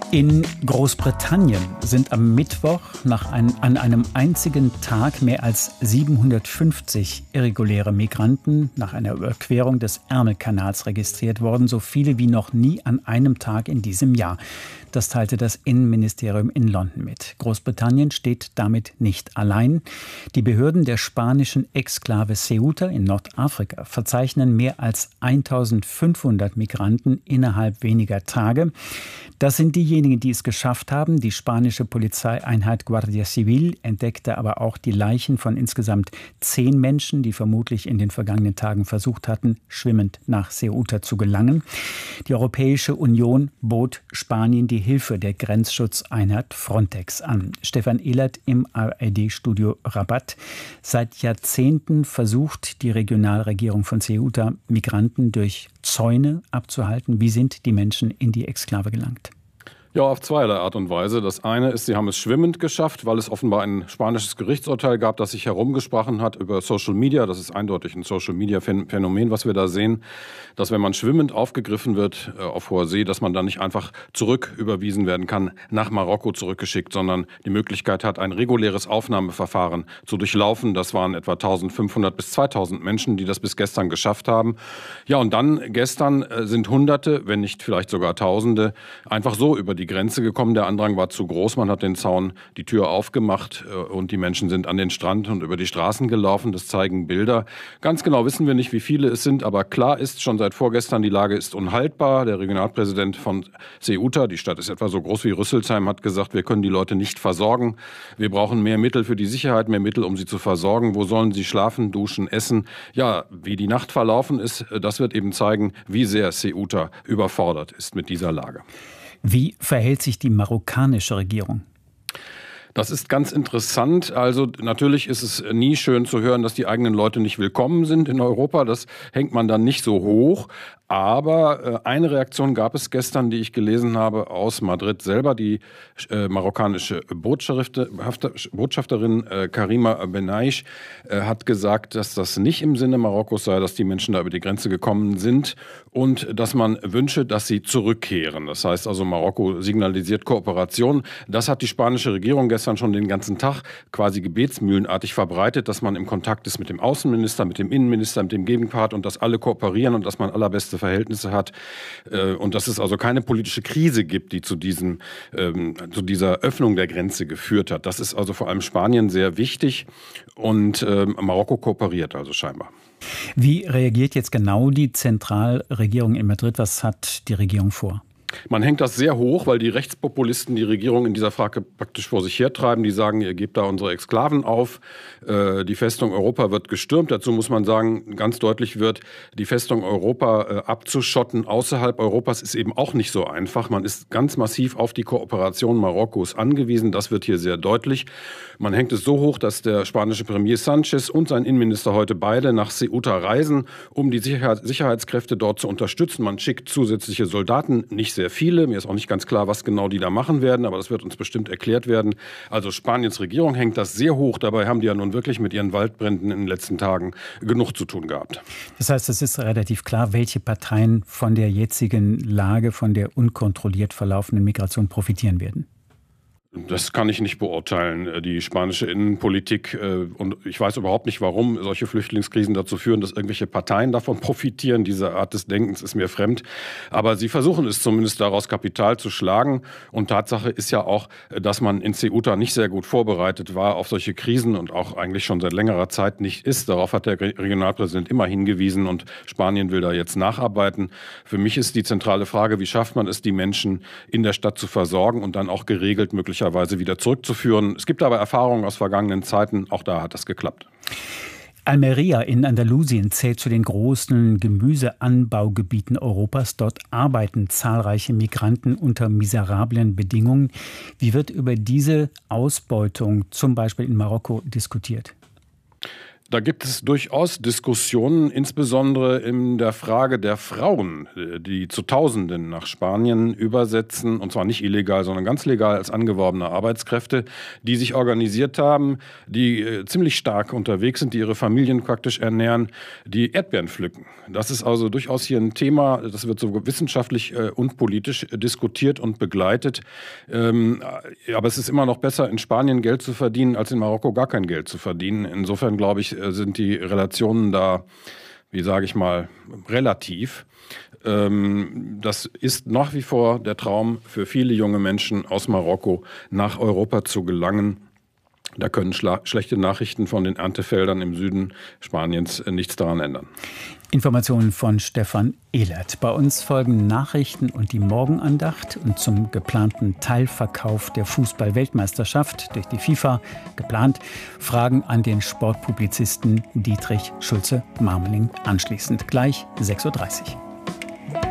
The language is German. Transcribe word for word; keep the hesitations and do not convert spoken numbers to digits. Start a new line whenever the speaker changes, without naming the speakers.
In Großbritannien sind am Mittwoch nach ein, an einem einzigen Tag mehr als siebenhundertfünfzig irreguläre Migranten nach einer Überquerung des Ärmelkanals registriert worden, so viele wie noch nie an einem Tag in diesem Jahr. Das teilte das Innenministerium in London mit. Großbritannien steht damit nicht allein. Die Behörden der spanischen Exklave Ceuta in Nordafrika verzeichnen mehr als eintausendfünfhundert Migranten innerhalb weniger Tage. Das sind diejenigen, die es geschafft haben. Die spanische Polizeieinheit Guardia Civil entdeckte aber auch die Leichen von insgesamt zehn Menschen, die vermutlich in den vergangenen Tagen versucht hatten, schwimmend nach Ceuta zu gelangen. Die Europäische Union bot Spanien die Hilfe der Grenzschutzeinheit Frontex an. Stefan Ehlert im A R D-Studio Rabat. Seit Jahrzehnten versucht die Regionalregierung von Ceuta, Migranten durch Zäune abzuhalten. Wie sind die Menschen in die Exklave gelangt?
Ja, auf zweierlei Art und Weise. Das eine ist, sie haben es schwimmend geschafft, weil es offenbar ein spanisches Gerichtsurteil gab, das sich herumgesprochen hat über Social Media. Das ist eindeutig ein Social Media Phänomen, was wir da sehen, dass wenn man schwimmend aufgegriffen wird äh, auf hoher See, dass man dann nicht einfach zurück überwiesen werden kann, nach Marokko zurückgeschickt, sondern die Möglichkeit hat, ein reguläres Aufnahmeverfahren zu durchlaufen. Das waren etwa eintausendfünfhundert bis zweitausend Menschen, die das bis gestern geschafft haben. Ja, und dann gestern äh, sind Hunderte, wenn nicht vielleicht sogar Tausende, einfach so über die Grenze gekommen. Der Andrang war zu groß. Man hat den Zaun, die Tür aufgemacht und die Menschen sind an den Strand und über die Straßen gelaufen. Das zeigen Bilder. Ganz genau wissen wir nicht, wie viele es sind, aber klar ist schon seit vorgestern, die Lage ist unhaltbar. Der Regionalpräsident von Ceuta, die Stadt ist etwa so groß wie Rüsselsheim, hat gesagt, wir können die Leute nicht versorgen. Wir brauchen mehr Mittel für die Sicherheit, mehr Mittel, um sie zu versorgen. Wo sollen sie schlafen, duschen, essen? Ja, wie die Nacht verlaufen ist, das wird eben zeigen, wie sehr Ceuta überfordert ist mit dieser Lage.
Wie verhält sich die marokkanische Regierung?
Das ist ganz interessant. Also natürlich ist es nie schön zu hören, dass die eigenen Leute nicht willkommen sind in Europa. Das hängt man dann nicht so hoch. Aber äh, eine Reaktion gab es gestern, die ich gelesen habe aus Madrid selber. Die äh, marokkanische Botschafterin äh, Karima Benaish äh, hat gesagt, dass das nicht im Sinne Marokkos sei, dass die Menschen da über die Grenze gekommen sind und dass man wünsche, dass sie zurückkehren. Das heißt also, Marokko signalisiert Kooperation. Das hat die spanische Regierung gestern schon den ganzen Tag quasi gebetsmühlenartig verbreitet, dass man im Kontakt ist mit dem Außenminister, mit dem Innenminister, mit dem Gegenpart und dass alle kooperieren und dass man allerbeste Verhältnisse hat und dass es also keine politische Krise gibt, die zu, diesem, ähm, zu dieser Öffnung der Grenze geführt hat. Das ist also vor allem Spanien sehr wichtig und ähm, Marokko kooperiert also scheinbar.
Wie reagiert jetzt genau die Zentralregierung in Madrid? Was hat die Regierung vor?
Man hängt das sehr hoch, weil die Rechtspopulisten die Regierung in dieser Frage praktisch vor sich hertreiben. Die sagen, ihr gebt da unsere Exklaven auf. Die Festung Europa wird gestürmt. Dazu muss man sagen, ganz deutlich wird, die Festung Europa abzuschotten außerhalb Europas ist eben auch nicht so einfach. Man ist ganz massiv auf die Kooperation Marokkos angewiesen. Das wird hier sehr deutlich. Man hängt es so hoch, dass der spanische Premier Sanchez und sein Innenminister heute beide nach Ceuta reisen, um die Sicherheitskräfte dort zu unterstützen. Man schickt zusätzliche Soldaten, nicht sehr viele. Mir ist auch nicht ganz klar, was genau die da machen werden, aber das wird uns bestimmt erklärt werden. Also Spaniens Regierung hängt das sehr hoch. Dabei haben die ja nun wirklich mit ihren Waldbränden in den letzten Tagen genug zu tun gehabt.
Das heißt, es ist relativ klar, welche Parteien von der jetzigen Lage, von der unkontrolliert verlaufenden Migration profitieren werden.
Das kann ich nicht beurteilen, die spanische Innenpolitik. Und ich weiß überhaupt nicht, warum solche Flüchtlingskrisen dazu führen, dass irgendwelche Parteien davon profitieren. Diese Art des Denkens ist mir fremd. Aber sie versuchen es zumindest daraus, Kapital zu schlagen. Und Tatsache ist ja auch, dass man in Ceuta nicht sehr gut vorbereitet war auf solche Krisen und auch eigentlich schon seit längerer Zeit nicht ist. Darauf hat der Regionalpräsident immer hingewiesen und Spanien will da jetzt nacharbeiten. Für mich ist die zentrale Frage, wie schafft man es, die Menschen in der Stadt zu versorgen und dann auch geregelt möglicherweise wieder zurückzuführen. Es gibt aber Erfahrungen aus vergangenen Zeiten, auch da hat das geklappt.
Almería in Andalusien zählt zu den großen Gemüseanbaugebieten Europas. Dort arbeiten zahlreiche Migranten unter miserablen Bedingungen. Wie wird über diese Ausbeutung zum Beispiel in Marokko diskutiert?
Da gibt es durchaus Diskussionen, insbesondere in der Frage der Frauen, die zu Tausenden nach Spanien übersetzen, und zwar nicht illegal, sondern ganz legal als angeworbene Arbeitskräfte, die sich organisiert haben, die äh, ziemlich stark unterwegs sind, die ihre Familien praktisch ernähren, die Erdbeeren pflücken. Das ist also durchaus hier ein Thema, das wird so wissenschaftlich äh, und politisch diskutiert und begleitet. Ähm, aber es ist immer noch besser, in Spanien Geld zu verdienen, als in Marokko gar kein Geld zu verdienen. Insofern glaube ich, sind die Relationen da, wie sage ich mal, relativ. Das ist nach wie vor der Traum für viele junge Menschen aus Marokko, nach Europa zu gelangen. Da können schla- schlechte Nachrichten von den Erntefeldern im Süden Spaniens nichts daran ändern.
Informationen von Stefan Ehlert. Bei uns folgen Nachrichten und die Morgenandacht. Und zum geplanten Teilverkauf der Fußball-Weltmeisterschaft durch die FIFA geplant, Fragen an den Sportpublizisten Dietrich Schulze-Marmeling anschließend. Gleich sechs Uhr dreißig.